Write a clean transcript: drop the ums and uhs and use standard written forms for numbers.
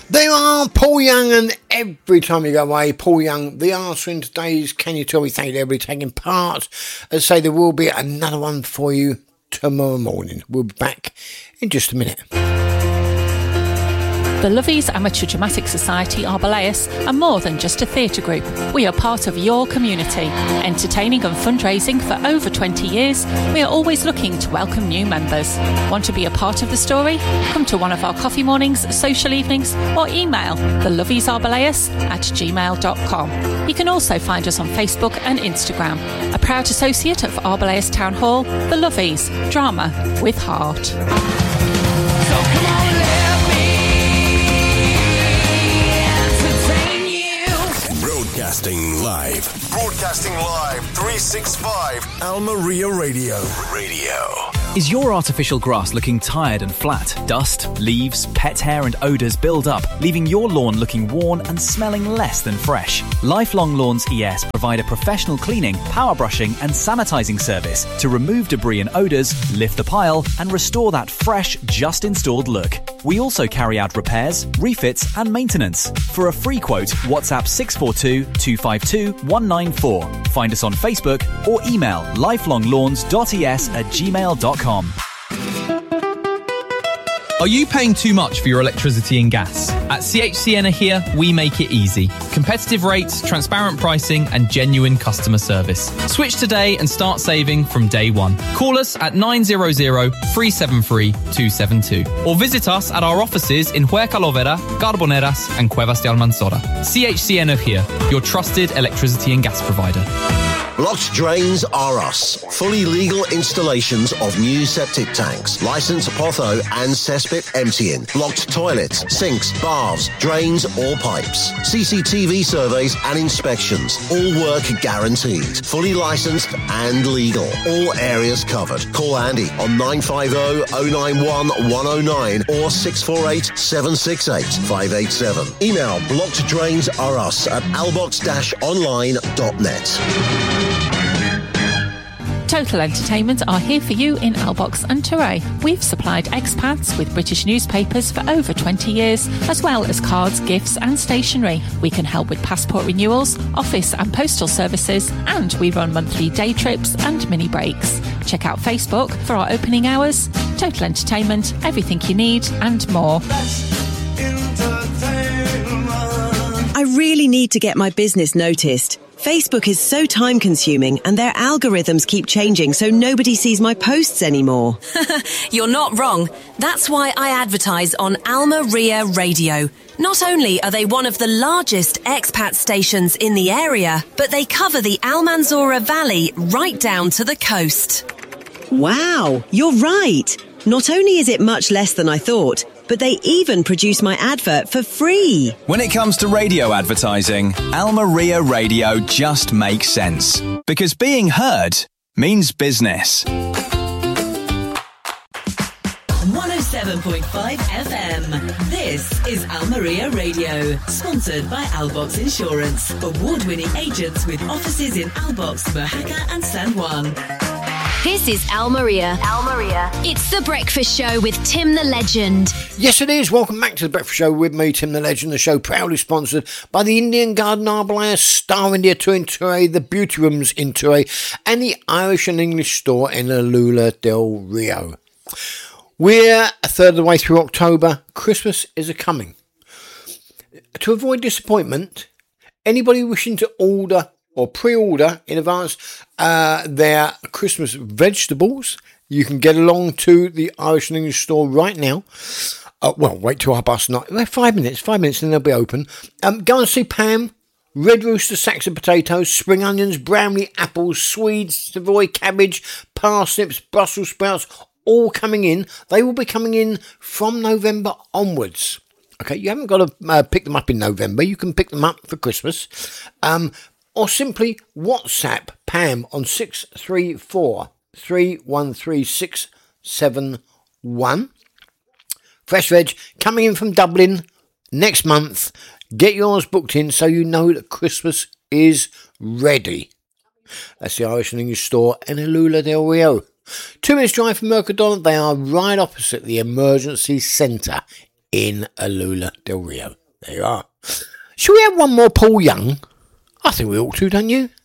There are Paul Young, and every time you go away, Paul Young, the answer in today's Can You Tell Me? Thank you to everybody taking part. As I say, there will be another one for you tomorrow morning. We'll be back in just a minute. The Lovies Amateur Dramatic Society Arboleus are more than just a theatre group. We are part of your community. Entertaining and fundraising for over 20 years, we are always looking to welcome new members. Want to be a part of the story? Come to one of our coffee mornings, social evenings, or email theloviesarboleus@gmail.com. You can also find us on Facebook and Instagram. A proud associate of Arboleus Town Hall, The Lovies, drama with heart. So come on. Broadcasting live, 365. Almeria Radio. Is your artificial grass looking tired and flat? Dust, leaves, pet hair and odours build up, leaving your lawn looking worn and smelling less than fresh. Lifelong Lawns ES provide a professional cleaning, power brushing and sanitising service to remove debris and odours, lift the pile and restore that fresh, just installed look. We also carry out repairs, refits and maintenance. For a free quote, WhatsApp 642 252 194. Find us on Facebook or email lifelonglawns.es@gmail.com. Are you paying too much for your electricity and gas? At CHC Energia, we make it easy. Competitive rates, transparent pricing, and genuine customer service. Switch today and start saving from day one. Call us at 900-373-272 or visit us at our offices in Huercalovera, Carboneras, and Cuevas de Almanzora. CHC Energia, your trusted electricity and gas provider. Blocked Drains are us. Fully legal installations of new septic tanks, licensed potho and cesspit emptying, blocked toilets, sinks, baths, drains or pipes, CCTV surveys and inspections. All work guaranteed. Fully licensed and legal. All areas covered. Call Andy on 950-091-109 or 648-768-587. Email blockeddrainsareus@albox-online.net. Total Entertainment are here for you in Albox and Touray. We've supplied expats with British newspapers for over 20 years, as well as cards, gifts and stationery. We can help with passport renewals, office and postal services, and we run monthly day trips and mini breaks. Check out Facebook for our opening hours. Total Entertainment, everything you need and more. I really need to get my business noticed. Facebook is so time-consuming and their algorithms keep changing so nobody sees my posts anymore. You're not wrong. That's why I advertise on Almeria Radio. Not only are they one of the largest expat stations in the area, but they cover the Almanzora Valley right down to the coast. Wow, you're right. Not only is it much less than I thought, but they even produce my advert for free. When it comes to radio advertising, Almeria Radio just makes sense. Because being heard means business. 107.5 FM. This is Almeria Radio. Sponsored by Albox Insurance. Award-winning agents with offices in Albox, Mojaca and San Juan. This is Almeria. It's The Breakfast Show with Tim the Legend. Yes, it is. Welcome back to The Breakfast Show with me, Tim the Legend. The show proudly sponsored by the Indian Garden Arboleus, Star India Tour in Touray, the Beauty Rooms in Touray, and the Irish and English store in Alula del Rio. We're a third of the way through October. Christmas is a-coming. To avoid disappointment, anybody wishing to order or pre-order in advance their Christmas vegetables, you can get along to the Irish and English store right now. Wait till 9:30. 5 minutes and they'll be open. Go and see Pam. Red Rooster sacks of potatoes, spring onions, brownlee apples, Swedes, Savoy cabbage, parsnips, Brussels sprouts, all coming in. They will be coming in from November onwards. Okay, you haven't got to pick them up in November. You can pick them up for Christmas. Or simply WhatsApp Pam on 634 313671. Fresh veg coming in from Dublin next month. Get yours booked in so you know that Christmas is ready. That's the Irish and English store in Alula del Rio. 2 minutes drive from Mercadona. They are right opposite the emergency centre in Alula del Rio. There you are. Shall we have one more Paul Young? I think we ought to, don't you?